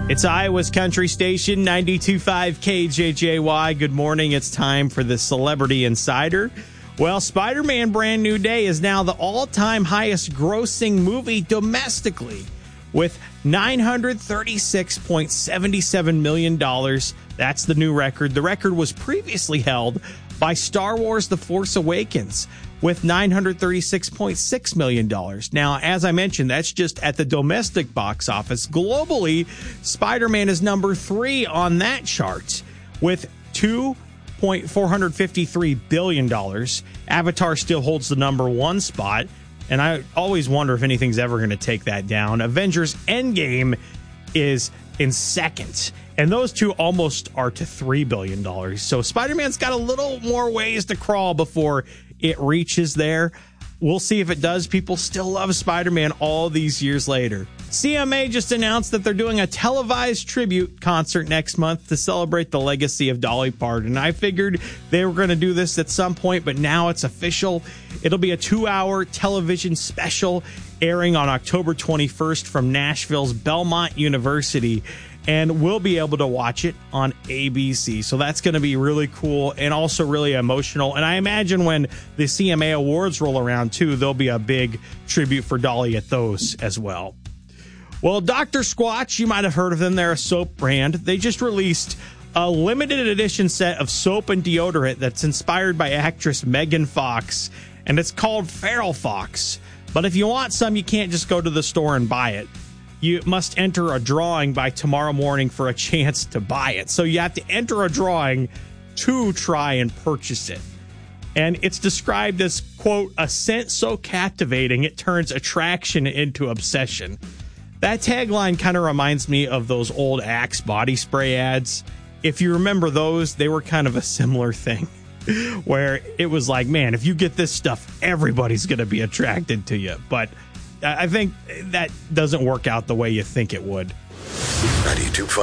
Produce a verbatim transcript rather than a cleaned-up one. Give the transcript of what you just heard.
It's Iowa's country station, ninety-two point five K J J Y. Good morning. It's time for the Celebrity Insider. Well, Spider-Man Brand New Day is now the all-time highest grossing movie domestically with nine hundred thirty-six point seven seven million dollars. That's the new record. The record was previously held by Star Wars The Force Awakens with nine hundred thirty-six point six million dollars. Now, as I mentioned, that's just at the domestic box office. Globally, Spider-Man is number three on that chart with two point four five three billion dollars. Avatar still holds the number one spot, and I always wonder if anything's ever going to take that down. Avengers Endgame is in second, and those two almost are to three billion dollars. So Spider-Man's got a little more ways to crawl before it reaches there. We'll see if it does. People still love Spider-Man all these years later. C M A just announced that they're doing a televised tribute concert next month to celebrate the legacy of Dolly Parton. I figured they were going to do this at some point, but now it's official. It'll be a two-hour television special airing on October twenty-first from Nashville's Belmont University, and we'll be able to watch it on A B C. So that's going to be really cool and also really emotional. And I imagine when the C M A Awards roll around, too, there'll be a big tribute for Dolly at those as well. Well, Doctor Squatch, you might have heard of them. They're a soap brand. They just released a limited edition set of soap and deodorant that's inspired by actress Megan Fox, and it's called Feral Fox. But if you want some, you can't just go to the store and buy it. You must enter a drawing by tomorrow morning for a chance to buy it. So you have to enter a drawing to try and purchase it. And it's described as, quote, a scent so captivating it turns attraction into obsession. That tagline kind of reminds me of those old Axe body spray ads. If you remember those, they were kind of a similar thing where it was like, man, if you get this stuff, everybody's going to be attracted to you. But I think that doesn't work out the way you think it would. ninety-two point five